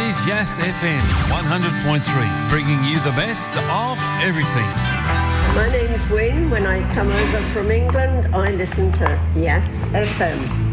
is Yes FM 100.3, bringing you the best of everything. My name's Wynne. When I come over from England, I listen to Yes FM.